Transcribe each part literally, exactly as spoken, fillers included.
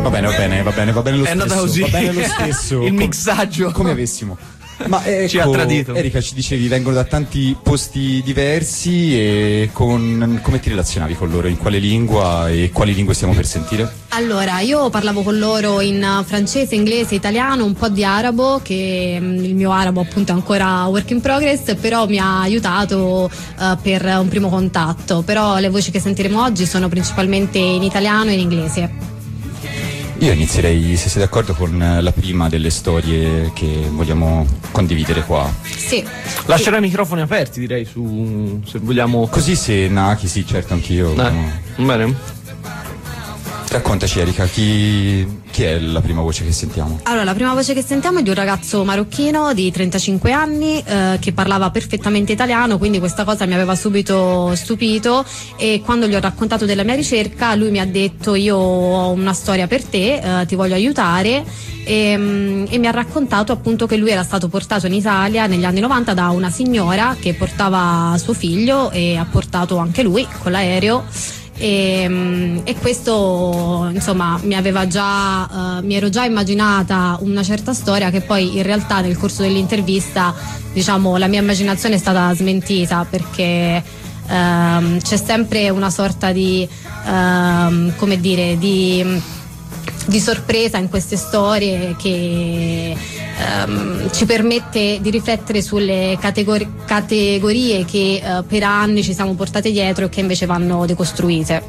Va bene, va bene, va bene, va bene lo È stesso. andata così. Va bene lo stesso. Il Com- mixaggio. Come avessimo. Ma ecco, Ci ha tradito. Erika, ci dicevi, vengono da tanti posti diversi e con, come ti relazionavi con loro? In quale lingua e quali lingue stiamo per sentire? Allora, io parlavo con loro in francese, inglese, italiano, un po' di arabo, che mh, il mio arabo appunto è ancora work in progress, però mi ha aiutato uh, per un primo contatto. Però le voci che sentiremo oggi sono principalmente in italiano e in inglese. Io inizierei, se sei d'accordo, con la prima delle storie che vogliamo condividere qua. Sì. Lascerò i microfoni aperti, direi, su se vogliamo. Così se Naki, sì, certo, anch'io. Eh, no. bene. Raccontaci, Erika, chi, chi è la prima voce che sentiamo? Allora, la prima voce che sentiamo è di un ragazzo marocchino di trentacinque anni eh, che parlava perfettamente italiano, quindi questa cosa mi aveva subito stupito, e quando gli ho raccontato della mia ricerca lui mi ha detto: io ho una storia per te, eh, ti voglio aiutare, e, mm, e mi ha raccontato appunto che lui era stato portato in Italia negli anni novanta da una signora che portava suo figlio, e ha portato anche lui con l'aereo. E, e questo insomma mi aveva già uh, mi ero già immaginata una certa storia, che poi in realtà nel corso dell'intervista, diciamo, la mia immaginazione è stata smentita, perché um, c'è sempre una sorta di um, come dire di, di sorpresa in queste storie che Um, ci permette di riflettere sulle categori- categorie che uh, per anni ci siamo portate dietro e che invece vanno decostruite.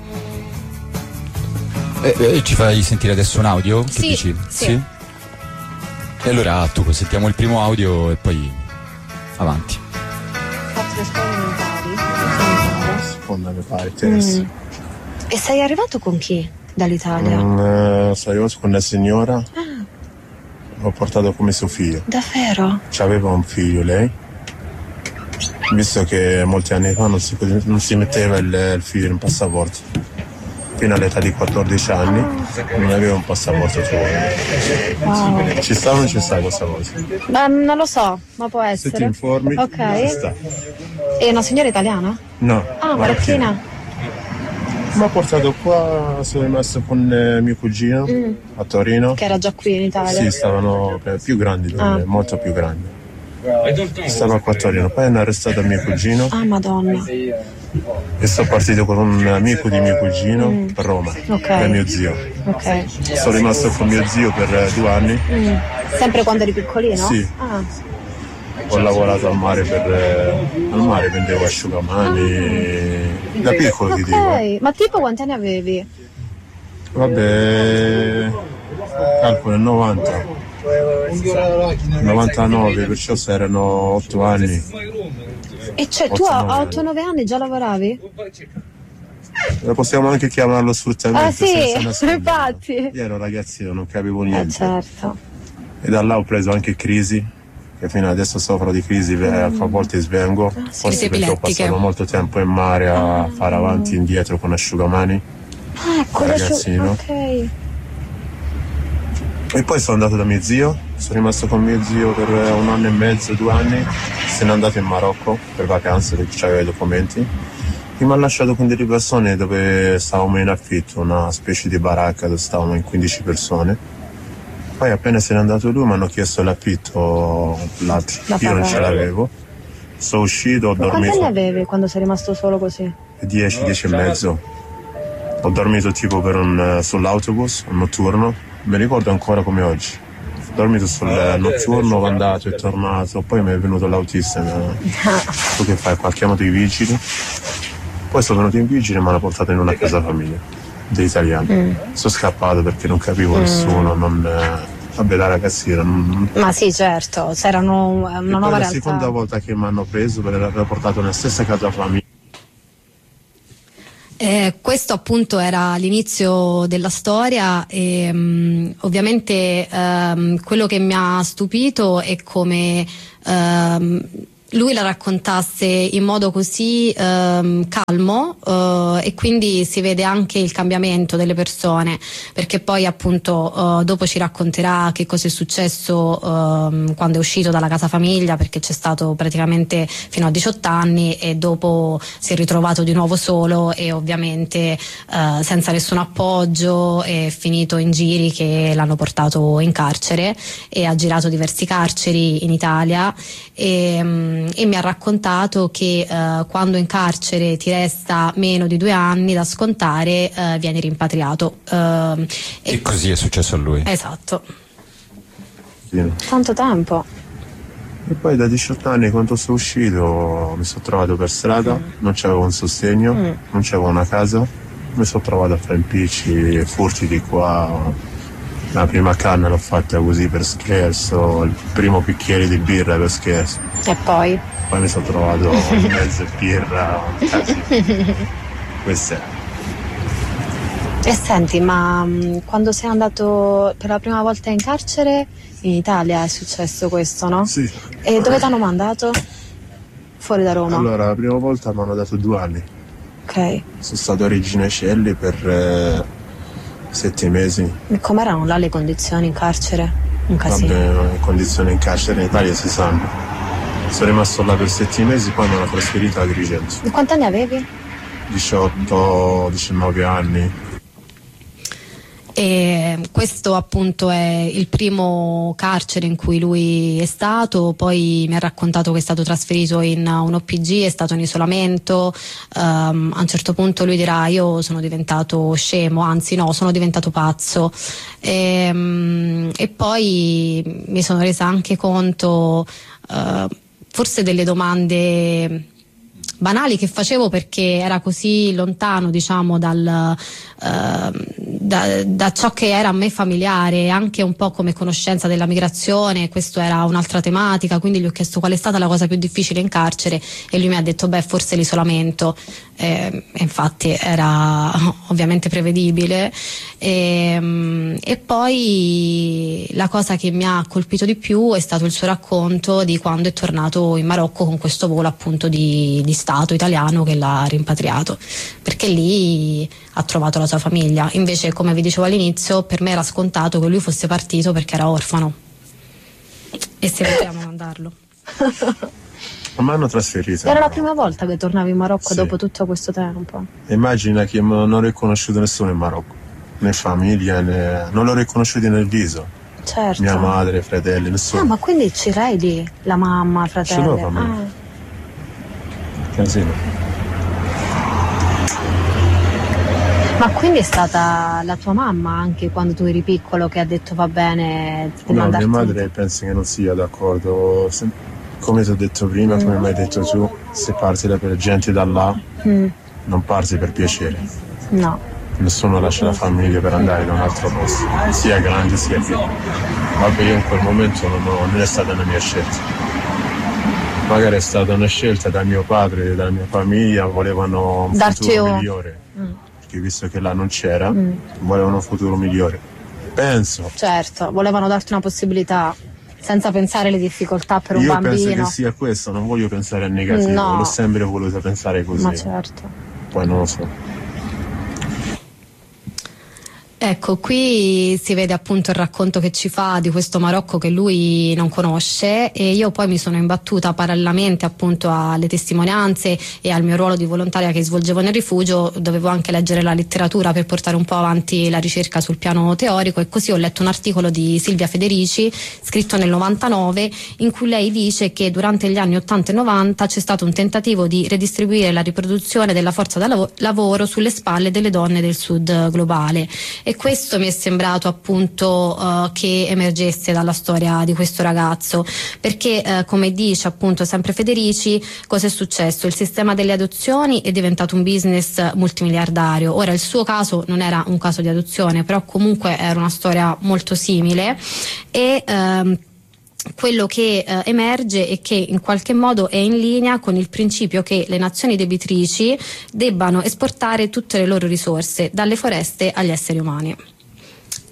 Eh, eh, ci fai sentire adesso un audio? Che Sì, dici? sì. E allora tu sentiamo il primo audio e poi avanti. Seconda mi pare, terza. Mm. E sei arrivato con chi dall'Italia? Mm, eh, sono arrivato con una signora. Ah, L'ho portato come suo figlio. davvero? C'aveva un figlio lei, visto che molti anni fa non si, non si metteva il, il figlio in passaporto. Fino all'età di quattordici anni non aveva un passaporto suo. Wow. Ci sta o non ci sta questa cosa? Ma non lo so, ma può Se essere. ti informi, Ok. ci sta. E una signora italiana? No. Ah, marocchina. Mi ha portato qua, sono rimasto con eh, mio cugino Mm. a Torino. Che era già qui in Italia. Sì, stavano eh, più grandi, di me, Ah. molto più grandi. Stavo qua a Torino, poi hanno arrestato mio cugino Ah, madonna. e sono partito con un amico di mio cugino Mm. per Roma, Ok. per mio zio. Ok. Sono rimasto con mio zio per eh, due anni, Mm. Sempre quando eri piccolino? Sì. Ah. ho lavorato al mare, per, eh, al mare vendevo asciugamani, da piccolo ti dico. Ok, ma tipo quanti anni avevi? Vabbè, calcolo, novanta. novantanove, perciò se erano otto anni. E cioè tu Otto, a nove otto nove anni già lavoravi? Eh, Possiamo anche chiamarlo sfruttamento. Ah sì, senza nascondere. infatti. Io ero ragazzino, non capivo Eh niente. certo. E da là ho preso anche crisi, che fino adesso soffro di crisi, eh, a volte svengo, forse perché ho passato molto tempo in mare a fare avanti e indietro con asciugamani, Ah, quello ragazzino. Ok. E poi sono andato da mio zio, sono rimasto con mio zio per eh, un anno e mezzo, due anni, se n'è andato in Marocco per vacanze perché aveva i documenti. E mi ha lasciato con delle persone dove stavamo in affitto, una specie di baracca dove stavamo in quindici persone. Poi appena se n'è andato lui mi hanno chiesto l'affitto, l'altro, Da io non pagare. ce l'avevo. Sono uscito, ho Ma quanti anni dormito avevi quando sei rimasto solo così? dieci, dieci e mezzo. Ho dormito tipo per un, sull'autobus, un notturno, mi ricordo ancora come oggi. Ho dormito sul eh, notturno, ho andato e tornato, poi mi è venuto l'autista. mi- Tu che fai qua? Ho chiamato i vigili. Poi sono venuto in vigile e mi hanno portato in una casa famiglia degli italiani. Mm. Sono scappato perché non capivo Mm. nessuno, non, eh, vabbè da ragazzino. Non, Ma sì, certo, c'erano una e poi nuova la realtà. seconda volta che mi hanno preso per aver portato nella stessa casa famiglia. Eh, questo appunto era l'inizio della storia e mh, ovviamente ehm, quello che mi ha stupito è come ehm, lui la raccontasse in modo così ehm, calmo eh, e quindi si vede anche il cambiamento delle persone, perché poi appunto eh, dopo ci racconterà che cosa è successo ehm, quando è uscito dalla casa famiglia, perché c'è stato praticamente fino a diciotto anni e dopo si è ritrovato di nuovo solo e ovviamente eh, senza nessun appoggio, è finito in giri che l'hanno portato in carcere e ha girato diversi carceri in Italia e, e mi ha raccontato che eh, quando in carcere ti resta meno di due anni da scontare eh, vieni rimpatriato eh, e, e così è successo a lui. Esatto. Sì. Tanto tempo. E poi da diciotto anni, quando sono uscito, mi sono trovato per strada, mm. non c'avevo un sostegno, mm. non c'avevo una casa, mi sono trovato a fare impicci, furti di qua. La prima canna l'ho fatta così per scherzo, il primo bicchiere di birra per scherzo. E poi? Poi mi sono trovato in mezzo birra, casi. Questo è. E senti, ma quando sei andato per la prima volta in carcere, in Italia è successo questo, no? Sì. E dove ti hanno mandato? Fuori da Roma? Allora, la prima volta mi hanno dato due anni. Ok. Sono stato a Regina Coeli per eh, sette mesi. E com'erano là le condizioni in carcere? Un casino. Vabbè, le condizioni in carcere in Italia si sanno. Sono rimasto là per sette mesi, poi mi hanno trasferito a Agrigento. E quanti anni avevi? diciotto diciannove anni. E questo appunto è il primo carcere in cui lui è stato, poi mi ha raccontato che è stato trasferito in un O P G, è stato in isolamento, um, a un certo punto lui dirà io sono diventato scemo, anzi no, sono diventato pazzo e, um, e poi mi sono resa anche conto uh, forse delle domande banali che facevo perché era così lontano, diciamo, dal, uh, da, da ciò che era a me familiare, anche un po' come conoscenza della migrazione. Questo era un'altra tematica, quindi gli ho chiesto qual è stata la cosa più difficile in carcere e lui mi ha detto beh forse l'isolamento, e, e infatti era ovviamente prevedibile e, e poi la cosa che mi ha colpito di più è stato il suo racconto di quando è tornato in Marocco con questo volo appunto di, di Stato italiano che l'ha rimpatriato, perché lì ha trovato la sua famiglia. Invece, come vi dicevo all'inizio, per me era scontato che lui fosse partito perché era orfano e se potevamo mandarlo. Mi hanno trasferito. Era la prima volta che tornavi in Marocco, sì, dopo tutto questo tempo. Immagina che non ho riconosciuto nessuno in Marocco, né famiglia, né... non l'ho riconosciuto nel viso. Certo. Mia madre, fratelli, nessuno. Ah, ma quindi ce l'hai lì, la mamma, fratelli? Ce l'ho famiglia. Ah. Casino. Ma quindi è stata la tua mamma anche quando tu eri piccolo che ha detto va bene? No, mia madre pensa che non sia d'accordo. Se, come ti ho detto prima, mm. come mi hai detto tu, se parti da per gente da là, mm. non parti per piacere. No. Nessuno lascia la famiglia per andare da un altro posto, sia grande sia piccolo. Vabbè, io in quel momento non, ho, non è stata una mia scelta. Magari è stata una scelta da mio padre e dalla mia famiglia, volevano un Darci futuro un... migliore, mm. perché visto che là non c'era, mm. volevano un futuro migliore. Penso. Certo, volevano darti una possibilità, senza pensare alle difficoltà per un Io bambino. Io penso che sia questo, non voglio pensare al negativo, no. L'ho sempre voluto pensare così. Ma certo. Poi non lo so. Ecco, qui si vede appunto il racconto che ci fa di questo Marocco che lui non conosce e io poi mi sono imbattuta parallelamente appunto alle testimonianze e al mio ruolo di volontaria che svolgevo nel rifugio, dovevo anche leggere la letteratura per portare un po' avanti la ricerca sul piano teorico e così ho letto un articolo di Silvia Federici scritto nel novantanove in cui lei dice che durante gli anni ottanta e novanta c'è stato un tentativo di redistribuire la riproduzione della forza da lav- lavoro sulle spalle delle donne del sud globale. E questo mi è sembrato appunto uh, che emergesse dalla storia di questo ragazzo, perché uh, come dice appunto sempre Federici, cosa è successo? Il sistema delle adozioni è diventato un business multimiliardario. Ora il suo caso non era un caso di adozione, però comunque era una storia molto simile e uh, quello che eh, emerge è che in qualche modo è in linea con il principio che le nazioni debitrici debbano esportare tutte le loro risorse, dalle foreste agli esseri umani.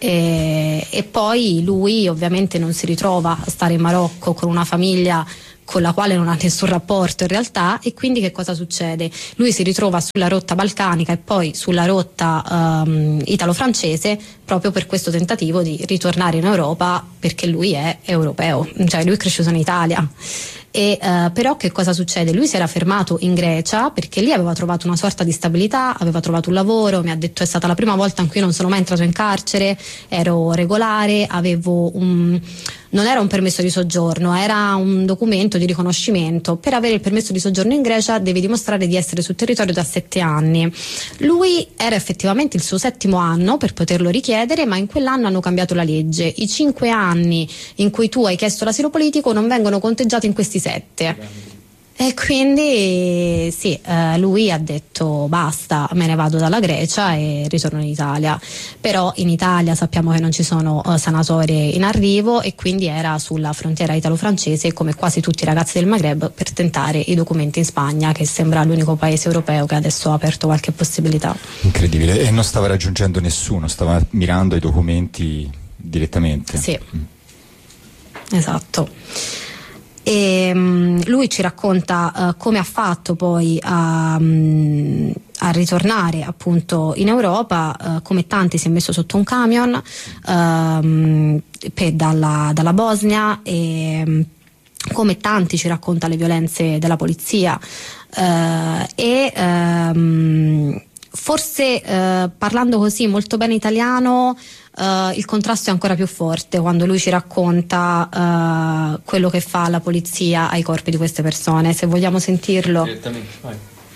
E, e poi lui ovviamente non si ritrova a stare in Marocco con una famiglia con la quale non ha nessun rapporto in realtà, e quindi che cosa succede? Lui si ritrova sulla rotta balcanica e poi sulla rotta um, italo-francese proprio per questo tentativo di ritornare in Europa, perché lui è europeo, cioè lui è cresciuto in Italia. E uh, però che cosa succede? Lui si era fermato in Grecia perché lì aveva trovato una sorta di stabilità, aveva trovato un lavoro, mi ha detto è stata la prima volta in cui non sono mai entrato in carcere, ero regolare, avevo un non era un permesso di soggiorno, era un documento di riconoscimento. Per avere il permesso di soggiorno in Grecia devi dimostrare di essere sul territorio da sette anni. Lui era effettivamente il suo settimo anno per poterlo richiedere, ma in quell'anno hanno cambiato la legge. I cinque anni in cui tu hai chiesto l'asilo politico non vengono conteggiati in questi sette. E quindi sì, eh, lui ha detto basta, me ne vado dalla Grecia e ritorno in Italia. Però in Italia sappiamo che non ci sono uh, sanatorie in arrivo, e quindi era sulla frontiera italo-francese come quasi tutti i ragazzi del Maghreb per tentare i documenti in Spagna, che sembra l'unico paese europeo che adesso ha aperto qualche possibilità. Incredibile, e non stava raggiungendo nessuno, stava mirando ai documenti direttamente. Sì, mm. Esatto. E um, lui ci racconta uh, come ha fatto poi a, um, a ritornare appunto in Europa, uh, come tanti si è messo sotto un camion um, per, dalla, dalla Bosnia, e um, come tanti ci racconta le violenze della polizia, uh, e um, forse uh, parlando così molto bene italiano Uh, il contrasto è ancora più forte quando lui ci racconta uh, quello che fa la polizia ai corpi di queste persone. Se vogliamo sentirlo. Direttamente, vai.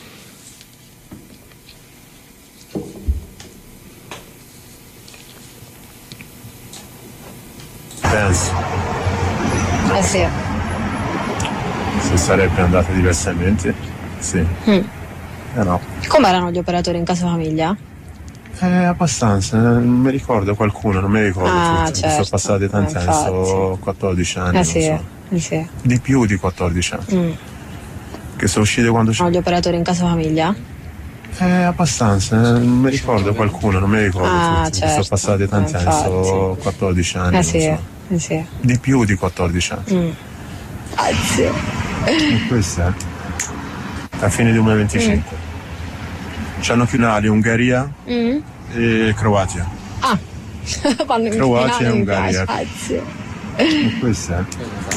Penso. Eh sì. Se sarebbe andata diversamente, sì. Mm. Eh no. Come erano gli operatori in casa famiglia? Eh, abbastanza, non mi ricordo qualcuno, non mi ricordo Ah, tutti. certo. Sono passati tanti Eh, anni, sono quattordici anni, Eh non sì, so. eh sì. Di più di quattordici anni. Mm. Che sono usciti quando c'è. Erano gli operatori in casa famiglia? Eh, abbastanza, non mi ricordo qualcuno, non mi ricordo Ah, tutti. certo. Sono passati tanti Eh, anni, sono quattordici anni, Eh non sì, so. eh sì. Di più di quattordici anni. Mm. Ah, sì. E questo è a fine duemilaventicinque. Mm. Ci hanno chiuso Ungheria Mm. e Croazia. Ah, vanno in Croazia finale e in Ungheria. calcio. E questo è.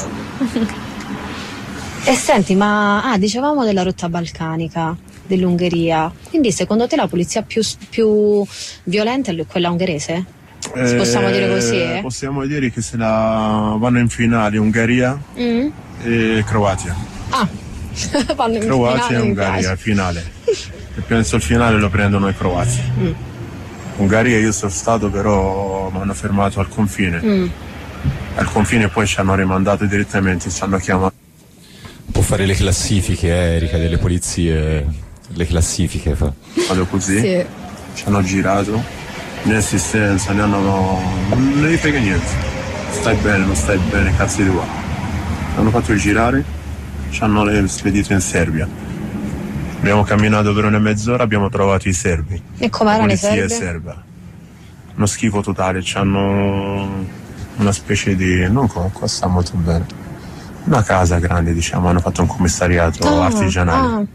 E senti, ma ah, dicevamo della rotta balcanica dell'Ungheria, quindi secondo te la polizia più, più violenta è quella ungherese? Eh, Possiamo dire così? Eh? Possiamo dire che se la vanno in finale Ungheria Mm? e Croazia. Ah, vanno in Croazia finale e in Ungheria, calcio. finale. E penso il finale lo prendono i croati. Mm. Ungheria io sono stato, però mi hanno fermato al confine. Mm. Al confine poi ci hanno rimandato direttamente, ci hanno chiamato. Può fare le classifiche, eh, Erika, delle polizie, le classifiche fa. Vado così, Sì. ci hanno girato, né assistenza, ne hanno. non gli frega niente. Stai bene, non stai bene, cazzo di qua. Ci hanno fatto girare, ci hanno spedito in Serbia. Abbiamo camminato per una mezz'ora, abbiamo trovato i serbi. E com'erano i Polizia serbi? serba. Uno schifo totale, c'hanno una specie di. non comunque sta molto bene. Una casa grande, diciamo, hanno fatto un commissariato Ah, artigianale. ah.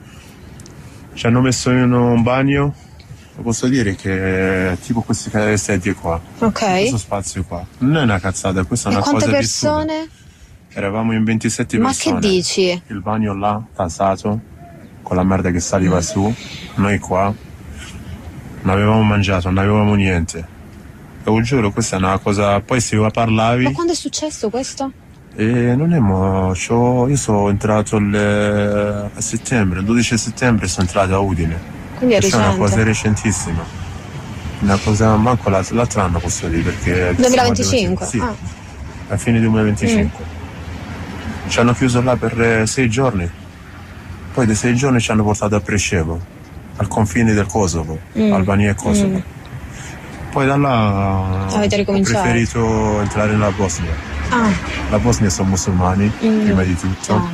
Ci hanno messo in un bagno, posso dire che è tipo questi sedie qua, Ok. questo spazio qua. Non è una cazzata, questa è E una quante cosa persone? vissuta. Eravamo in ventisette Ma persone. che dici? Il bagno là, tasato, con la merda che saliva Mm. su, noi qua non avevamo mangiato, non avevamo niente. Te lo giuro, questa è una cosa. Poi se parlavi. Ma quando è successo questo? E non è mo, c'ho- io sono entrato il, a settembre, il dodici settembre sono entrato a Udine. Quindi è Questa è una recente. cosa recentissima. Una cosa, manco l'alt- l'altro anno posso dire, perché. duemilaventicinque? Sì, Ah. a fine duemilaventicinque. Ci hanno chiuso là per eh, sei giorni. Poi dei sei giorni ci hanno portato a Preševo, al confine del Kosovo, Mm. Albania e Kosovo. Mm. Poi da là Avete ho ricominciato? preferito entrare nella Bosnia. Ah, La Bosnia sono musulmani, Mm. prima di tutto. ah.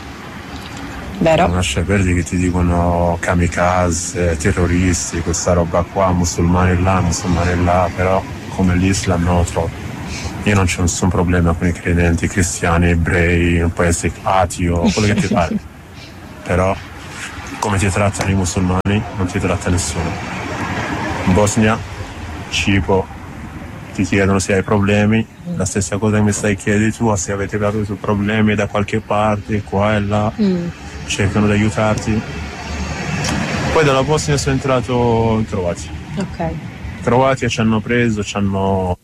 Vero? Non lascia perdere che ti dicono kamikaze, terroristi, questa roba qua, musulmani là, musulmani là, però come l'Islam no, troppo. io non c'è nessun problema con i credenti, cristiani, ebrei, un paese ateo, quello che ti pare. Però come ti trattano i musulmani non ti tratta nessuno. In Bosnia, Cipro, ti chiedono se hai problemi, la stessa cosa che mi stai chiedendo tu, se avete avuto problemi da qualche parte, qua e là, mm. cercano di aiutarti. Poi dalla Bosnia sono entrato in Croazia. Ok. Croazia ci hanno preso, ci hanno...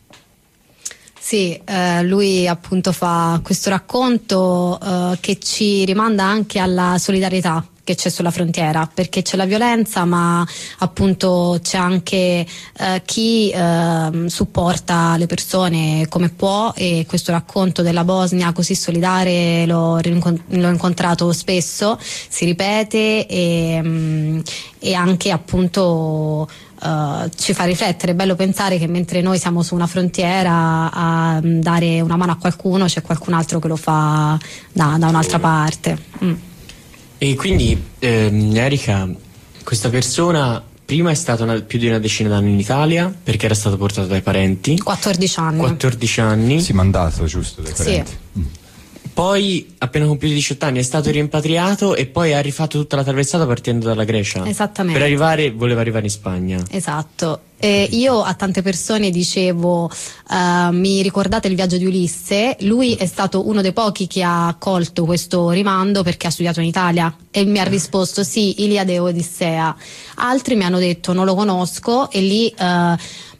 Sì, eh, lui appunto fa questo racconto eh, che ci rimanda anche alla solidarietà che c'è sulla frontiera, perché c'è la violenza ma appunto c'è anche eh, chi eh, supporta le persone come può, e questo racconto della Bosnia così solidale l'ho, l'ho incontrato spesso, si ripete e, mh, e anche appunto Uh, ci fa riflettere. È bello pensare che mentre noi siamo su una frontiera a um, dare una mano a qualcuno c'è qualcun altro che lo fa da, da un'altra parte. Mm. E quindi ehm, Erika, questa persona prima è stata una, più di una decina d'anni in Italia perché era stato portato dai parenti. quattordici anni. quattordici anni. Sì, mandato, giusto, dai parenti. Sì. Mm. Poi, appena compiuto diciotto anni, è stato rimpatriato e poi ha rifatto tutta la traversata partendo dalla Grecia. Esattamente. Per arrivare, voleva arrivare in Spagna. Esatto. Eh, io a tante persone dicevo uh, mi ricordate il viaggio di Ulisse? Lui è stato uno dei pochi che ha accolto questo rimando perché ha studiato in Italia e mi ha risposto sì, Iliade e Odissea. Altri mi hanno detto non lo conosco e lì... Uh,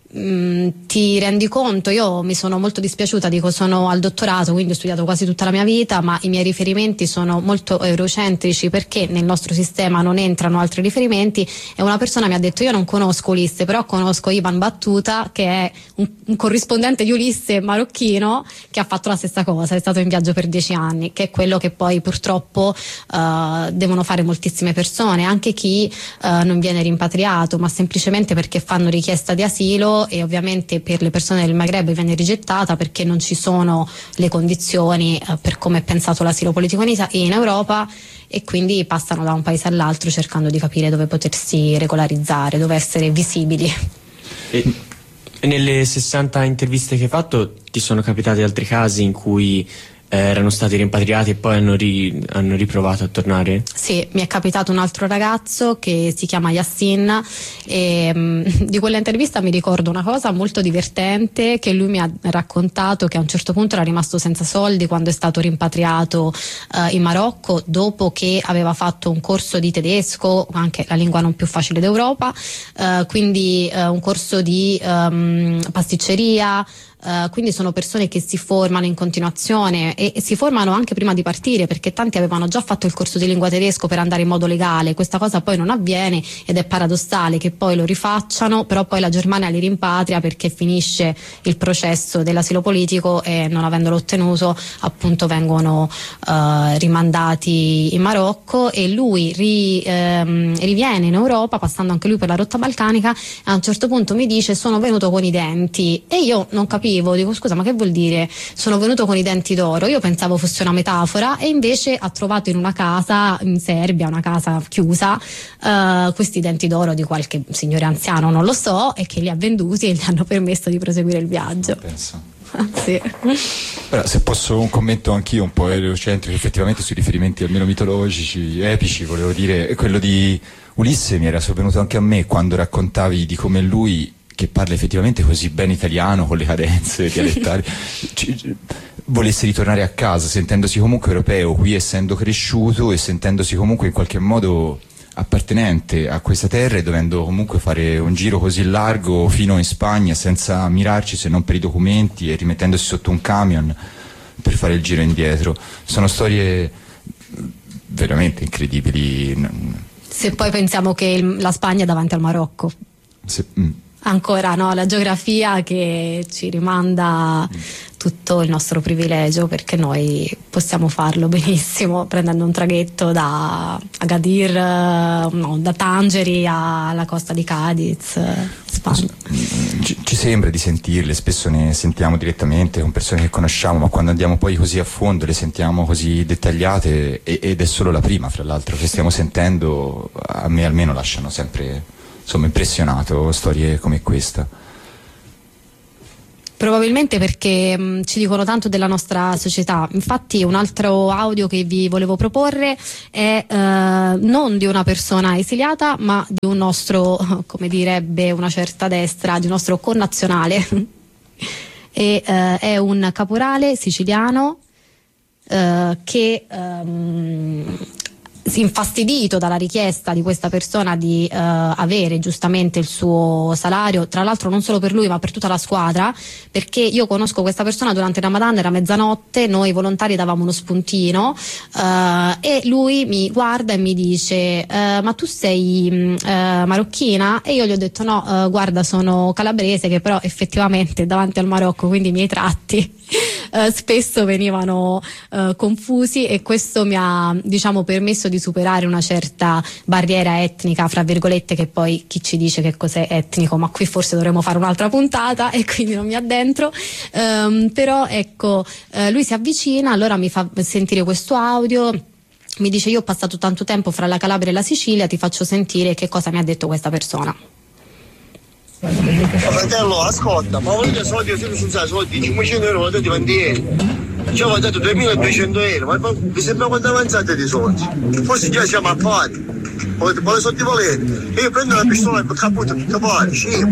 Mm, ti rendi conto, io mi sono molto dispiaciuta, dico sono al dottorato quindi ho studiato quasi tutta la mia vita ma i miei riferimenti sono molto eurocentrici perché nel nostro sistema non entrano altri riferimenti, e una persona mi ha detto io non conosco Ulisse però conosco Ivan Battuta che è un, un corrispondente di Ulisse marocchino che ha fatto la stessa cosa, è stato in viaggio per dieci anni, che è quello che poi purtroppo uh, devono fare moltissime persone, anche chi uh, non viene rimpatriato ma semplicemente perché fanno richiesta di asilo e ovviamente per le persone del Maghreb viene rigettata perché non ci sono le condizioni eh, per come è pensato l'asilo politico in, in Europa, e quindi passano da un paese all'altro cercando di capire dove potersi regolarizzare, dove essere visibili. E, e nelle sessanta interviste che hai fatto ti sono capitati altri casi in cui eh, erano stati rimpatriati e poi hanno, ri, hanno riprovato a tornare? Sì, mi è capitato un altro ragazzo che si chiama Yassin e mh, di quella intervista mi ricordo una cosa molto divertente che lui mi ha raccontato, che a un certo punto era rimasto senza soldi quando è stato rimpatriato eh, in Marocco dopo che aveva fatto un corso di tedesco, anche la lingua non più facile d'Europa, eh, quindi eh, un corso di um, pasticceria. Uh, quindi sono persone che si formano in continuazione e, e si formano anche prima di partire, perché tanti avevano già fatto il corso di lingua tedesco per andare in modo legale, questa cosa poi non avviene ed è paradossale che poi lo rifacciano, però poi la Germania li rimpatria perché finisce il processo dell'asilo politico e non avendolo ottenuto appunto vengono uh, rimandati in Marocco, e lui ri, ehm, riviene in Europa passando anche lui per la rotta balcanica, e a un certo punto mi dice sono venuto con i denti, e io non capisco. Dico scusa, ma che vuol dire sono venuto con i denti d'oro? Io pensavo fosse una metafora, e invece ha trovato in una casa in Serbia, una casa chiusa, uh, questi denti d'oro di qualche signore anziano, non lo so, e che li ha venduti e gli hanno permesso di proseguire il viaggio. Penso. Sì. Però, se posso un commento anch'io un po' eurocentrico, effettivamente sui riferimenti almeno mitologici, epici, volevo dire, quello di Ulisse mi era sovvenuto anche a me quando raccontavi di come lui, che parla effettivamente così bene italiano con le cadenze dialettali, ci, volesse ritornare a casa sentendosi comunque europeo qui, essendo cresciuto e sentendosi comunque in qualche modo appartenente a questa terra, e dovendo comunque fare un giro così largo fino in Spagna senza mirarci se non per i documenti, e rimettendosi sotto un camion per fare il giro indietro. Sono storie veramente incredibili. Se poi pensiamo che il, la Spagna è davanti al Marocco. Se, mm. Ancora no, la geografia che ci rimanda tutto il nostro privilegio, perché noi possiamo farlo benissimo prendendo un traghetto da Agadir, no, da Tangeri alla costa di Cadiz, Spagna. Ci, ci sembra di sentirle, spesso ne sentiamo direttamente con persone che conosciamo, ma quando andiamo poi così a fondo le sentiamo così dettagliate, e, ed è solo la prima fra l'altro che stiamo sentendo, a me almeno lasciano sempre insomma impressionato storie come questa. Probabilmente perché mh, ci dicono tanto della nostra società. Infatti un altro audio che vi volevo proporre è eh, non di una persona esiliata, ma di un nostro, come direbbe una certa destra, di un nostro connazionale. e, eh, è un caporale siciliano eh, che ehm, infastidito dalla richiesta di questa persona di uh, avere giustamente il suo salario, tra l'altro non solo per lui ma per tutta la squadra, perché io conosco questa persona durante il Ramadan, era mezzanotte, noi volontari davamo uno spuntino uh, e lui mi guarda e mi dice uh, ma tu sei uh, marocchina? E io gli ho detto no, uh, guarda, sono calabrese, che però effettivamente davanti al Marocco, quindi i miei tratti Uh, spesso venivano uh, confusi, e questo mi ha, diciamo, permesso di superare una certa barriera etnica, fra virgolette, che poi chi ci dice che cos'è etnico, ma qui forse dovremmo fare un'altra puntata e quindi non mi addentro. Um, però ecco, uh, lui si avvicina, allora mi fa sentire questo audio, mi dice: io ho passato tanto tempo fra la Calabria e la Sicilia, ti faccio sentire che cosa mi ha detto questa persona. Fratello, ascolta, ma volete soldi, siete senza soldi, cinquecento euro volete di bandiere, ci ho dato duemiladuecento euro, ma vi sembra quanto avanzate di soldi? Forse già siamo affatti, volete, quali soldi volete? Io prendo la pistola e caputto tutto poi, scemo.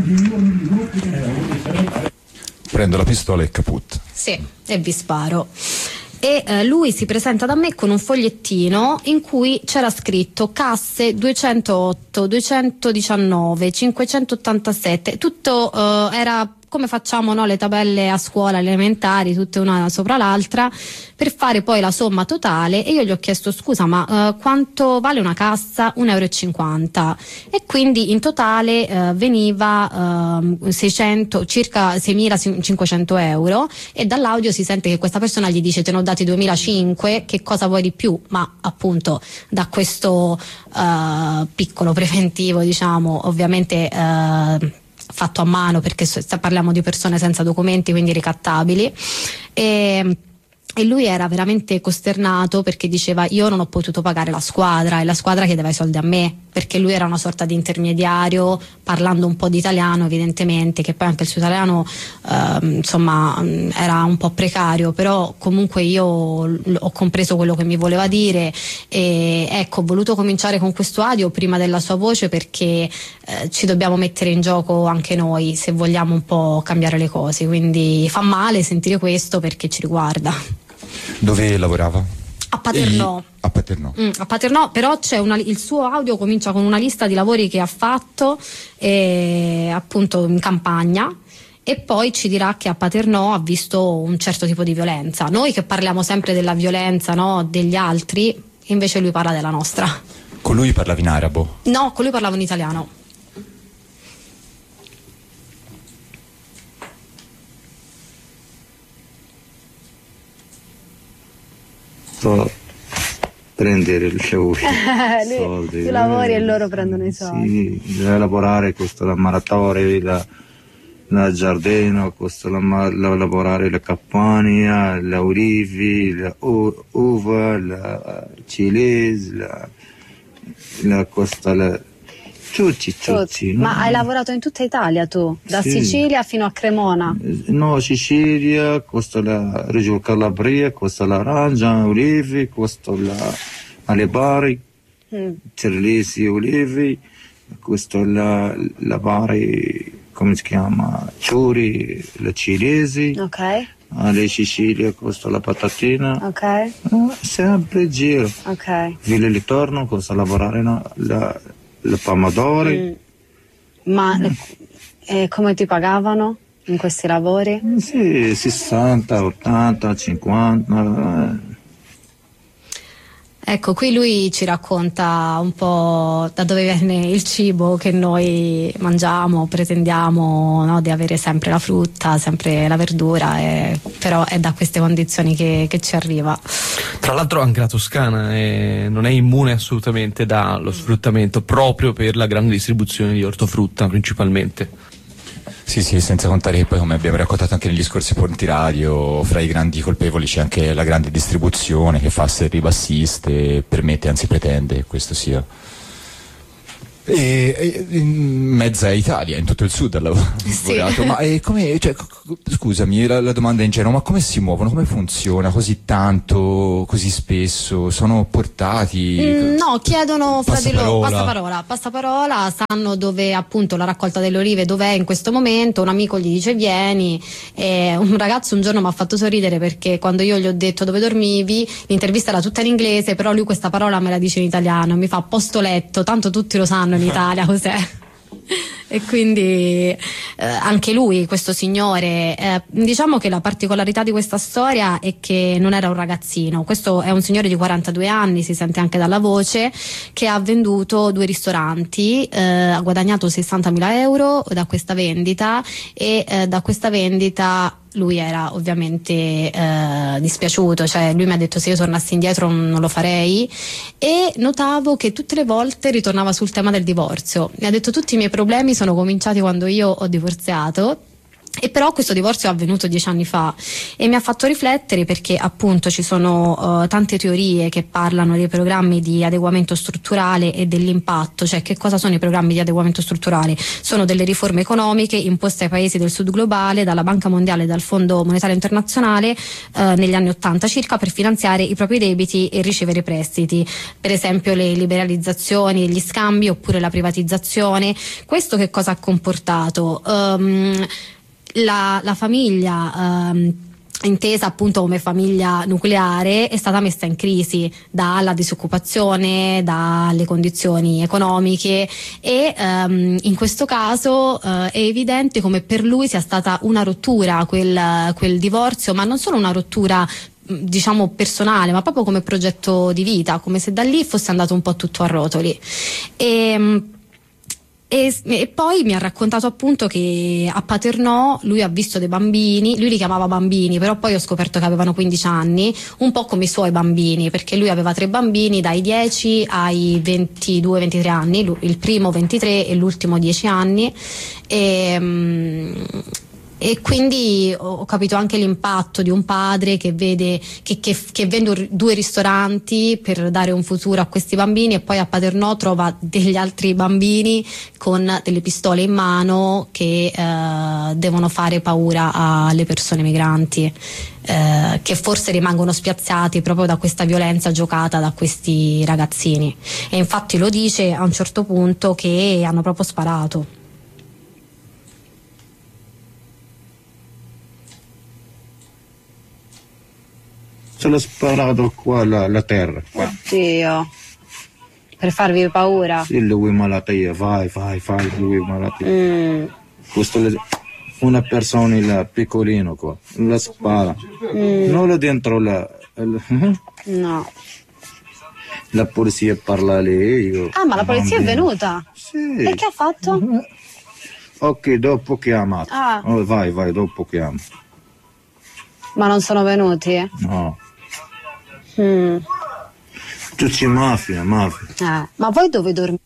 Prendo la pistola e caput. Sì, e vi sparo. E eh, lui si presenta da me con un fogliettino in cui c'era scritto casse duecentootto, duecentodiciannove, cinquecentottantasette, tutto eh, era come facciamo, no, le tabelle a scuola elementari, tutte una sopra l'altra, per fare poi la somma totale. E io gli ho chiesto: scusa, ma eh, quanto vale una cassa? un euro e cinquanta. E quindi in totale eh, veniva eh, seicento, circa seimilacinquecento euro. E dall'audio si sente che questa persona gli dice: te ne ho dati duemilacinquecento, che cosa vuoi di più? Ma appunto da questo eh, piccolo preventivo, diciamo, ovviamente eh, fatto a mano, perché parliamo di persone senza documenti, quindi ricattabili, e, e lui era veramente costernato perché diceva: io non ho potuto pagare la squadra, e la squadra chiedeva i soldi a me, perché lui era una sorta di intermediario, parlando un po' di italiano evidentemente, che poi anche il suo italiano eh, insomma era un po' precario, però comunque io ho compreso quello che mi voleva dire. E ecco, ho voluto cominciare con questo audio prima della sua voce, perché eh, ci dobbiamo mettere in gioco anche noi se vogliamo un po' cambiare le cose, quindi fa male sentire questo perché ci riguarda. Dove lavorava? A Paternò. E... a Paternò. Mm, a Paternò, però c'è una, il suo audio comincia con una lista di lavori che ha fatto eh, appunto in campagna, e poi ci dirà che a Paternò ha visto un certo tipo di violenza. Noi che parliamo sempre della violenza, no, degli altri, invece lui parla della nostra. Con lui parlavi in arabo? No, con lui parlavo in italiano. Prendere il soldi, soldi. Tu lavori e loro prendono i soldi. Sì, deve lavorare, costa la maratore, la, la giardino, costa la, la, lavorare la campagna, la olivi, la uva, la ciliegia, la, la costa la, tutti, tutti. Ma no? hai lavorato in tutta Italia tu? Da sì. Sicilia fino a Cremona? No, Sicilia, costa la Reggio Calabria, costa l'arancia, olivi, costa la alle Bari, mm. Cerlesi, olivi, costa la, la Bari, come si chiama? Ciuri, la cilesi. Ok. Alle Sicilia costa la patatina. Ok. Eh, sempre giro. Ok. Vile ritorno, costa lavorare no? la le pomodori. Mm. Ma mm. Eh, come ti pagavano in questi lavori? Sì, sessanta, ottanta, cinquanta. Ecco, qui lui ci racconta un po' da dove viene il cibo che noi mangiamo, pretendiamo, no, di avere sempre la frutta, sempre la verdura, e, però è da queste condizioni che, che ci arriva. Tra l'altro anche la Toscana è, non è immune assolutamente dallo sfruttamento, proprio per la grande distribuzione di ortofrutta principalmente. Sì, sì, senza contare che poi, come abbiamo raccontato anche negli scorsi ponti radio, fra i grandi colpevoli c'è anche la grande distribuzione che fa essere ribassiste, permette, anzi pretende che questo sia. E, e, in mezza Italia, in tutto il sud ha lavorato. Sì. Ma e come, cioè, scusami la, la domanda in genere, ma come si muovono? Come funziona così tanto, così spesso? Sono portati? Mm, no, chiedono fra di loro passaparola. passaparola, passaparola, sanno dove appunto la raccolta delle olive, dov'è in questo momento, un amico gli dice vieni, e un ragazzo un giorno mi ha fatto sorridere perché quando io gli ho detto dove dormivi, l'intervista era tutta in inglese, però lui questa parola me la dice in italiano, mi fa posto letto, tanto tutti lo sanno in Italia cos'è. E quindi eh, anche lui, questo signore, eh, diciamo che la particolarità di questa storia è che non era un ragazzino, questo è un signore di quarantadue anni, si sente anche dalla voce, che ha venduto due ristoranti, eh, ha guadagnato sessantamila euro da questa vendita e eh, da questa vendita lui era ovviamente eh, dispiaciuto, cioè lui mi ha detto se io tornassi indietro non lo farei, e notavo che tutte le volte ritornava sul tema del divorzio. Mi ha detto tutti i miei problemi sono cominciati quando io ho divorziato. E però questo divorzio è avvenuto dieci anni fa e mi ha fatto riflettere perché appunto ci sono uh, tante teorie che parlano dei programmi di adeguamento strutturale e dell'impatto, cioè che cosa sono i programmi di adeguamento strutturale? Sono delle riforme economiche imposte ai paesi del sud globale dalla Banca Mondiale e dal Fondo Monetario Internazionale uh, negli anni ottanta circa per finanziare i propri debiti e ricevere prestiti, per esempio le liberalizzazioni, gli scambi oppure la privatizzazione. Questo che cosa ha comportato? Um, La, la famiglia ehm, intesa appunto come famiglia nucleare è stata messa in crisi dalla disoccupazione, dalle condizioni economiche e ehm, in questo caso eh, è evidente come per lui sia stata una rottura quel, quel divorzio, ma non solo una rottura diciamo personale, ma proprio come progetto di vita, come se da lì fosse andato un po' tutto a rotoli. E, E, e poi mi ha raccontato appunto che a Paternò lui ha visto dei bambini, lui li chiamava bambini, però poi ho scoperto che avevano quindici anni, un po' come i suoi bambini, perché lui aveva tre bambini dai dieci ai ventidue ventitré anni, il primo ventitré e l'ultimo dieci anni, e, e quindi ho capito anche l'impatto di un padre che vede che, che, che vende due ristoranti per dare un futuro a questi bambini e poi a Paternò trova degli altri bambini con delle pistole in mano che eh, devono fare paura alle persone migranti, eh, che forse rimangono spiazzati proprio da questa violenza giocata da questi ragazzini, e infatti lo dice a un certo punto che hanno proprio sparato. Ce l'ho sparato qua la, la terra. Qua. Oddio. Per farvi paura? Sì, lui malattia, vai, vai, vai, lui malattia. Mm. Questo è una persona là, piccolino qua, la spara. Mm. Non lo dentro la... No. La polizia parla lì. Io, Ah, ma la polizia bambino. è venuta? Sì. E che ha fatto? Ok, dopo chiama. Ah. Oh, vai, vai, dopo chiama. Ma non sono venuti? No. Mm. Tutti mafia, mafia. Eh. Ma voi dove dormite?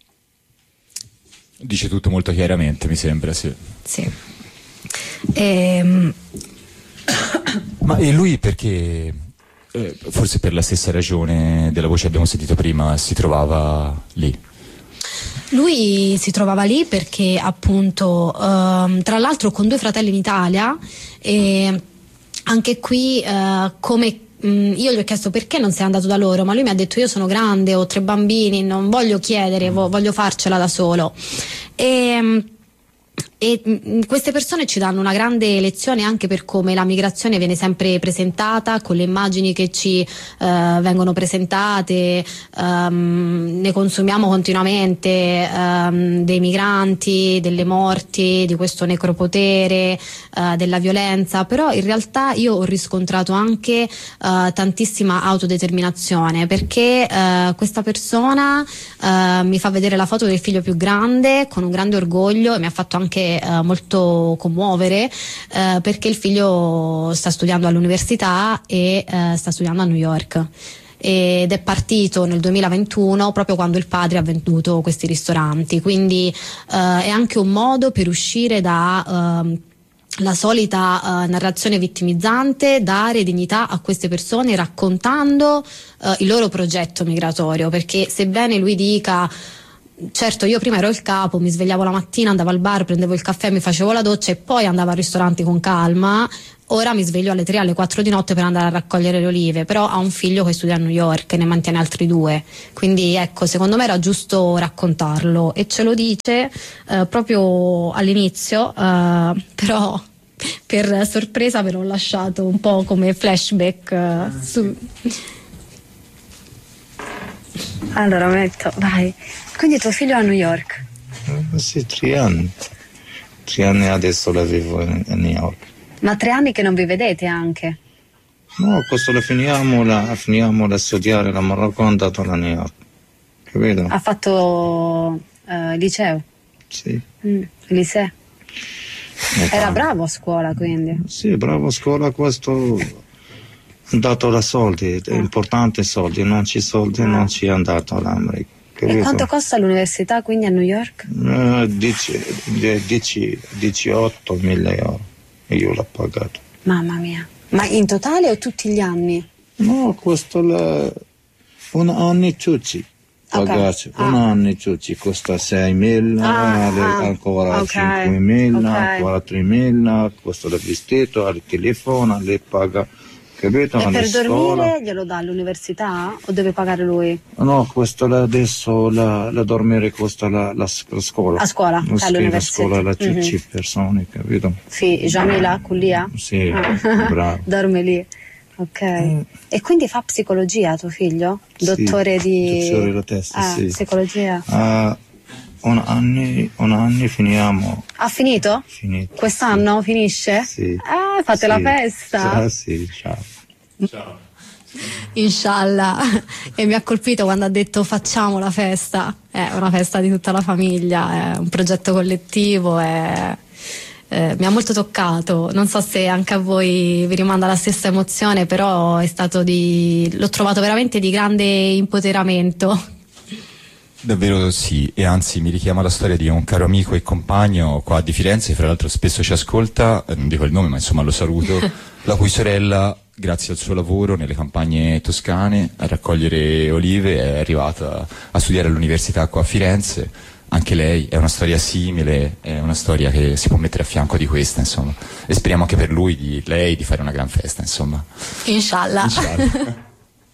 Dice tutto molto chiaramente, mi sembra, sì. Sì. Ehm... Ma e lui perché, eh, forse per la stessa ragione della voce che abbiamo sentito prima, si trovava lì? Lui si trovava lì perché appunto ehm, tra l'altro con due fratelli in Italia, e anche qui eh, come mh, io gli ho chiesto perché non sei andato da loro, ma lui mi ha detto io sono grande, ho tre bambini, non voglio chiedere, vo- voglio farcela da solo. E, E mh, queste persone ci danno una grande lezione anche per come la migrazione viene sempre presentata, con le immagini che ci eh, vengono presentate, um, ne consumiamo continuamente, um, dei migranti, delle morti, di questo necropotere, uh, della violenza, però in realtà io ho riscontrato anche uh, tantissima autodeterminazione, perché uh, questa persona uh, mi fa vedere la foto del figlio più grande con un grande orgoglio, e mi ha fatto anche Uh, molto commuovere uh, perché il figlio sta studiando all'università e uh, sta studiando a New York ed è partito nel duemilaventuno proprio quando il padre ha venduto questi ristoranti, quindi uh, è anche un modo per uscire da uh, la solita uh, narrazione vittimizzante, dare dignità a queste persone raccontando uh, il loro progetto migratorio, perché sebbene lui dica certo io prima ero il capo, mi svegliavo la mattina, andavo al bar, prendevo il caffè, mi facevo la doccia e poi andavo al ristorante con calma. Ora mi sveglio alle tre, alle quattro di notte per andare a raccogliere le olive, però ha un figlio che studia a New York e ne mantiene altri due, quindi ecco, secondo me era giusto raccontarlo, e ce lo dice eh, proprio all'inizio, eh, però per sorpresa ve l'ho lasciato un po' come flashback eh, su... Allora metto, vai. Quindi tuo figlio è a New York? Eh, sì, tre anni. Tre anni adesso la vivo in, in New York. Ma tre anni che non vi vedete anche? No, questo la finiamo, la, finiamo da studiare la Marocco, è andato a New York. Capito? Ha fatto eh, liceo? Sì. Mm, liceo? Era bravo a scuola, quindi? Sì, bravo a scuola, questo ha dato da soldi, è importante i soldi, non c'è soldi, ah. non ci è andato all'America. Capito? E quanto costa l'università quindi a New York? Uh, diciotto mila euro. Io l'ho pagato. Mamma mia. Ma in totale o tutti gli anni? No, questo la... un anno tutti. Pagati. Okay. Un ah. anno tutti costa seimila, ah, ah. ancora okay. cinquemila, okay. ancora tremila, questo il vestito, il telefono, le paga. Capito? E per scuola. Dormire glielo dà all'università o deve pagare lui? No, questo adesso la, la dormire costa la, la, la scuola. A scuola, la all'università. La scuola, la mm-hmm. tutti persone, capito? Sì, Jamila, Kulia? Sì, ah. bravo. Dorme lì. Ok. Mm. E quindi fa psicologia tuo figlio? Dottore sì, di... Dottore della testa, ah, sì. Psicologia? Uh, un anno, un anno finiamo. Ha finito? Finito. Quest'anno sì. finisce? Sì. Ah, fate sì. la festa? Ah, sì, ciao. Ciao. Inshallah. E mi ha colpito quando ha detto facciamo la festa. È una festa di tutta la famiglia, è un progetto collettivo, è... Eh, mi ha molto toccato, non so se anche a voi vi rimanda la stessa emozione, però è stato di... l'ho trovato veramente di grande impoteramento. Davvero sì, e anzi mi richiama la storia di un caro amico e compagno qua di Firenze, fra l'altro spesso ci ascolta, non dico il nome ma insomma lo saluto, la cui sorella, grazie al suo lavoro nelle campagne toscane a raccogliere olive, è arrivata a studiare all'università qua a Firenze. Anche lei è una storia simile, è una storia che si può mettere a fianco di questa, insomma. E speriamo anche per lui, di lei, di fare una gran festa, insomma. Inshallah. Inshallah.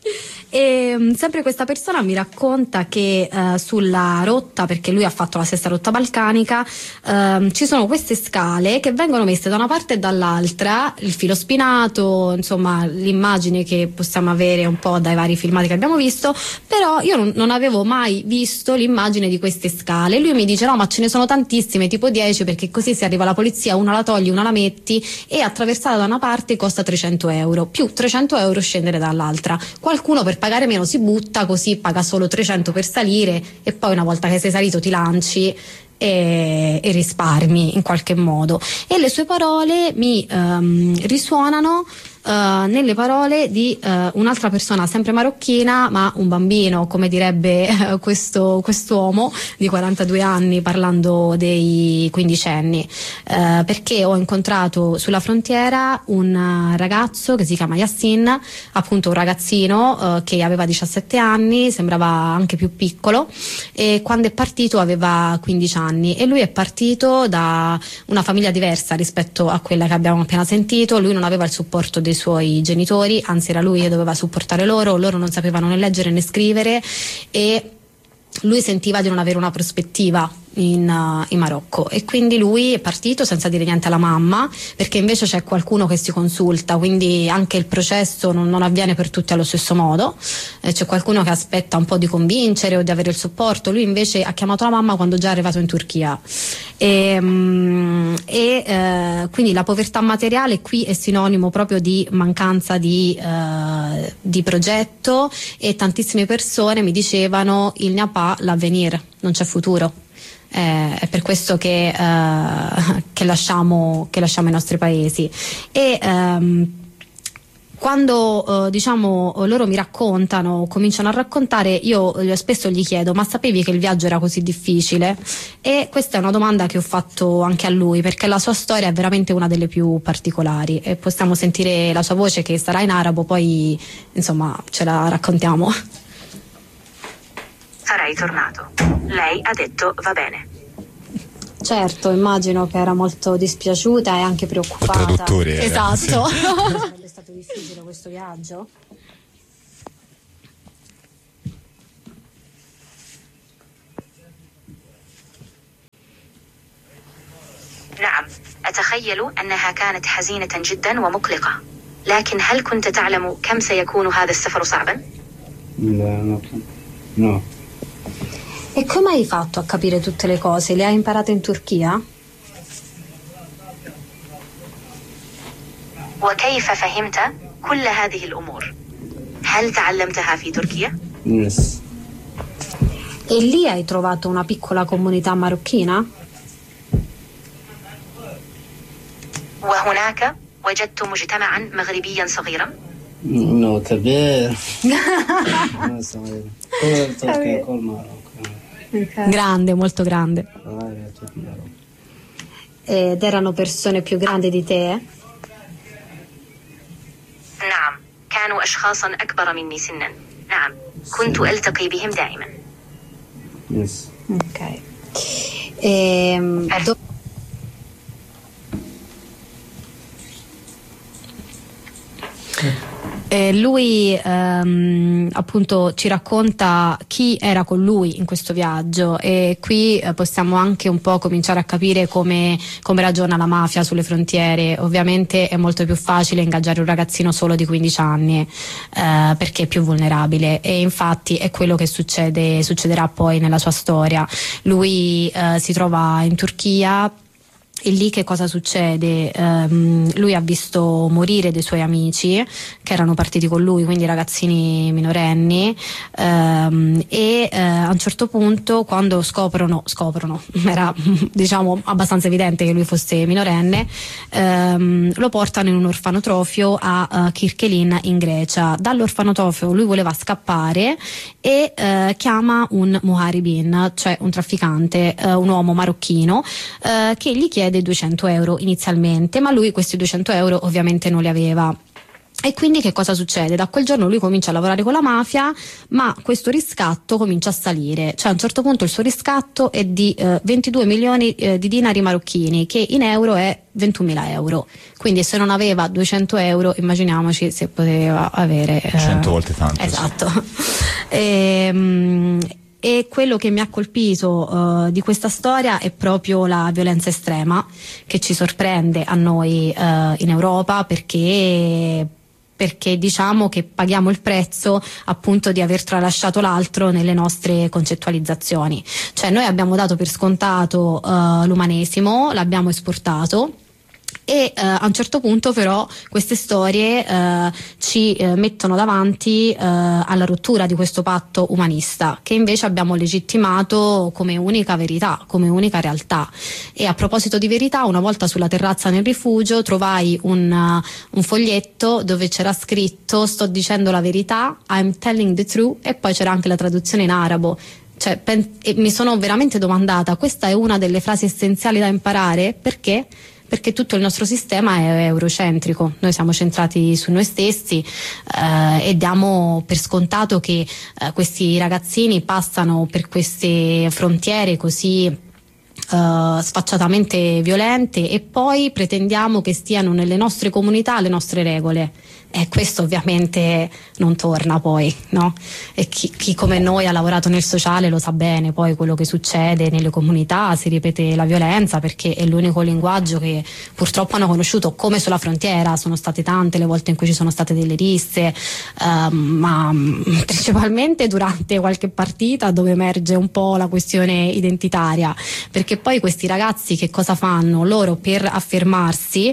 E sempre questa persona mi racconta che eh, sulla rotta, perché lui ha fatto la stessa rotta balcanica, eh, ci sono queste scale che vengono messe da una parte e dall'altra, il filo spinato, insomma l'immagine che possiamo avere un po' dai vari filmati che abbiamo visto, però io non, non avevo mai visto l'immagine di queste scale. Lui mi dice no, ma ce ne sono tantissime, tipo dieci, perché così se arriva la polizia una la togli, una la metti, e attraversata da una parte costa trecento euro, più trecento euro scendere dall'altra. Qualcuno per pagare meno si butta, così paga solo trecento per salire e poi una volta che sei salito ti lanci e, e risparmi in qualche modo. E le sue parole mi um, risuonano Uh, nelle parole di uh, un'altra persona sempre marocchina, ma un bambino, come direbbe uh, questo quest'uomo di quarantadue anni parlando dei quindicenni, uh, perché ho incontrato sulla frontiera un uh, ragazzo che si chiama Yassin, appunto un ragazzino uh, che aveva diciassette anni, sembrava anche più piccolo, e quando è partito aveva quindici anni, e lui è partito da una famiglia diversa rispetto a quella che abbiamo appena sentito. Lui non aveva il supporto dei suoi genitori, anzi era lui che doveva supportare loro, loro non sapevano né leggere né scrivere e lui sentiva di non avere una prospettiva in, uh, in Marocco, e quindi lui è partito senza dire niente alla mamma, perché invece c'è qualcuno che si consulta, quindi anche il processo non, non avviene per tutti allo stesso modo, eh, c'è qualcuno che aspetta un po' di convincere o di avere il supporto. Lui invece ha chiamato la mamma quando già è arrivato in Turchia, e, um, e uh, quindi la povertà materiale qui è sinonimo proprio di mancanza di, uh, di progetto, e tantissime persone mi dicevano il n'y a pas l'avenir, non c'è futuro. Eh, è per questo che, eh, che, lasciamo, che lasciamo i nostri paesi. E ehm, quando eh, diciamo loro mi raccontano, cominciano a raccontare, io spesso gli chiedo: ma sapevi che il viaggio era così difficile? E questa è una domanda che ho fatto anche a lui, perché la sua storia è veramente una delle più particolari, e possiamo sentire la sua voce che sarà in arabo, poi insomma ce la raccontiamo. Sarei tornato. Lei ha detto va bene. Certo, immagino che era molto dispiaciuta e anche preoccupata. Il traduttore era. Esatto. Sarebbe stato difficile questo viaggio? نعم، أتخيل أنها كانت حزينة جدا ومقلقة. لكن هل كنت تعلم كم سيكون هذا السفر صعبا؟ لا no. E come hai fatto a capire tutte le cose? Le hai imparate in Turchia? وكيف فهمت كل هذه الأمور؟ هل تعلمتها في تركيا؟ Yes. E lì hai trovato una piccola comunità marocchina? وهناك وجدت مجتمعا مغربيا صغيرا؟ No, كبير. ما صغير. كل تركيا كل ماروكو. Grande, molto grande. Ed erano persone più grandi di te? نعم، كانوا أشخاصا أكبر مني سنا. نعم، كنت ألتقي بهم دائما. Yes. Ok. E, do- Eh, lui ehm, appunto ci racconta chi era con lui in questo viaggio e qui eh, possiamo anche un po' cominciare a capire come, come ragiona la mafia sulle frontiere. Ovviamente è molto più facile ingaggiare un ragazzino solo di quindici anni eh, perché è più vulnerabile e infatti è quello che succede, succederà poi nella sua storia. Lui eh, si trova in Turchia. E lì che cosa succede? Um, lui ha visto morire dei suoi amici che erano partiti con lui, quindi ragazzini minorenni, um, e uh, a un certo punto quando scoprono, scoprono, era diciamo abbastanza evidente che lui fosse minorenne, um, lo portano in un orfanotrofio a uh, Kirkelin in Grecia. Dall'orfanotrofio lui voleva scappare e uh, chiama un muharibin, cioè un trafficante, uh, un uomo marocchino, uh, che gli chiede duecento euro inizialmente, ma lui questi duecento euro ovviamente non li aveva. E quindi che cosa succede? Da quel giorno lui comincia a lavorare con la mafia, ma questo riscatto comincia a salire, cioè a un certo punto il suo riscatto è di eh, ventidue milioni eh, di dinari marocchini, che in euro è ventunomila euro. Quindi se non aveva duecento euro, immaginiamoci se poteva avere eh, cento volte tanto. Esatto. e, E quello che mi ha colpito uh, di questa storia è proprio la violenza estrema che ci sorprende a noi uh, in Europa, perché perché diciamo che paghiamo il prezzo appunto di aver tralasciato l'altro nelle nostre concettualizzazioni. Cioè noi abbiamo dato per scontato uh, l'umanesimo, l'abbiamo esportato. E eh, a un certo punto però queste storie eh, ci eh, mettono davanti eh, alla rottura di questo patto umanista, che invece abbiamo legittimato come unica verità, come unica realtà. E a proposito di verità, una volta sulla terrazza nel rifugio trovai un, uh, un foglietto dove c'era scritto "sto dicendo la verità, I'm telling the truth", e poi c'era anche la traduzione in arabo. Cioè, pen- e mi sono veramente domandata, questa è una delle frasi essenziali da imparare? Perché? Perché tutto il nostro sistema è eurocentrico, noi siamo centrati su noi stessi eh, e diamo per scontato che eh, questi ragazzini passano per queste frontiere così Uh, sfacciatamente violente e poi pretendiamo che stiano nelle nostre comunità le nostre regole, e questo ovviamente non torna poi, no? E chi, chi come noi ha lavorato nel sociale lo sa bene poi quello che succede nelle comunità, si ripete la violenza perché è l'unico linguaggio che purtroppo hanno conosciuto, come sulla frontiera sono state tante le volte in cui ci sono state delle risse, uh, ma principalmente durante qualche partita dove emerge un po' la questione identitaria, perché poi questi ragazzi che cosa fanno? Loro per affermarsi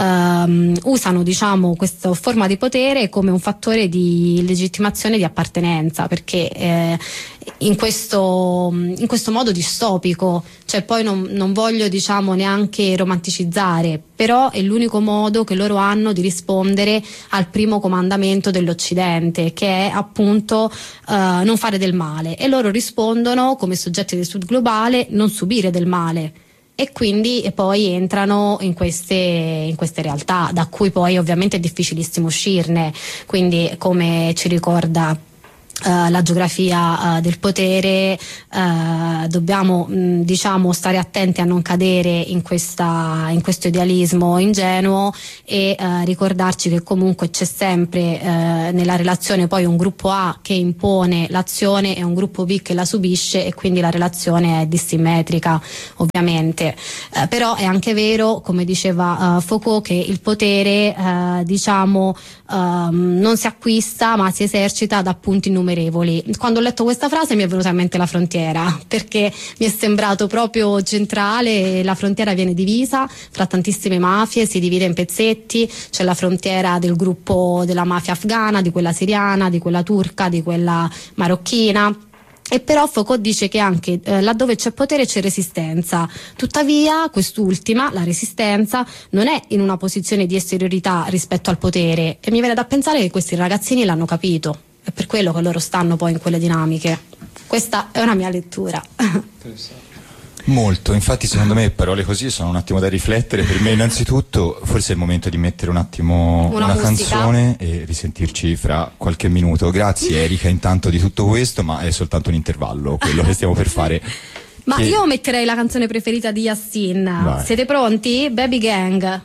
um, usano diciamo questa forma di potere come un fattore di legittimazione di appartenenza, perché eh, in questo in questo modo distopico, cioè poi non, non voglio diciamo neanche romanticizzare, però è l'unico modo che loro hanno di rispondere al primo comandamento dell'Occidente, che è appunto uh, non fare del male, e loro rispondono come soggetti del Sud globale: non subire del male. E quindi e poi entrano in queste, in queste realtà da cui poi ovviamente è difficilissimo uscirne, quindi come ci ricorda Uh, la geografia uh, del potere, uh, dobbiamo mh, diciamo stare attenti a non cadere in, questa, in questo idealismo ingenuo e uh, ricordarci che comunque c'è sempre uh, nella relazione poi un gruppo A che impone l'azione e un gruppo B che la subisce, e quindi la relazione è dissimmetrica ovviamente, uh, però è anche vero, come diceva uh, Foucault, che il potere uh, diciamo um, non si acquista ma si esercita da punti numerosi. Quando ho letto questa frase mi è venuta in mente la frontiera, perché mi è sembrato proprio centrale. La frontiera viene divisa fra tantissime mafie, si divide in pezzetti, c'è la frontiera del gruppo della mafia afghana, di quella siriana, di quella turca, di quella marocchina. E però Foucault dice che anche eh, laddove c'è potere c'è resistenza. Tuttavia quest'ultima, la resistenza, non è in una posizione di esteriorità rispetto al potere, e mi viene da pensare che questi ragazzini l'hanno capito. È per quello che loro stanno poi in quelle dinamiche. Questa è una mia lettura. Molto, infatti secondo me parole così sono un attimo da riflettere. Per me innanzitutto forse è il momento di mettere un attimo una, una canzone e risentirci fra qualche minuto. Grazie Erika intanto di tutto questo, ma è soltanto un intervallo quello che stiamo per fare. Ma che... io metterei la canzone preferita di Yassin. Vai. Siete pronti? Baby Gang.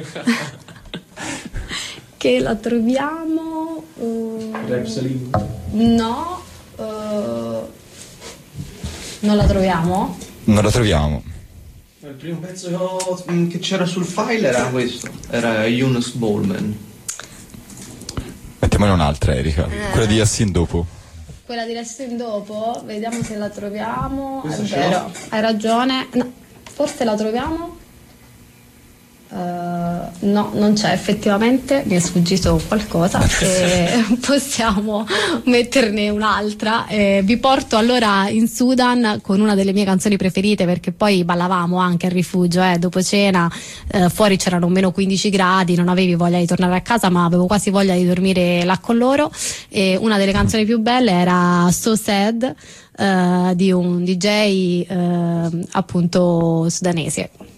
Che la troviamo uh, no uh, non la troviamo non la troviamo il primo pezzo che, ho, che c'era sul file era questo, era Yunus Bowman. Mettiamone un'altra Erika, eh. quella di Yassin dopo. Quella di Yassin dopo, vediamo se la troviamo. Questa è vero, hai ragione, no, forse la troviamo. Uh, no, non c'è, effettivamente mi è sfuggito qualcosa e possiamo metterne un'altra. Eh, vi porto allora in Sudan con una delle mie canzoni preferite, perché poi ballavamo anche al rifugio, eh, dopo cena, eh, fuori c'erano meno quindici gradi, non avevi voglia di tornare a casa ma avevo quasi voglia di dormire là con loro, e una delle canzoni più belle era So Sad, eh, di un D J eh, appunto sudanese.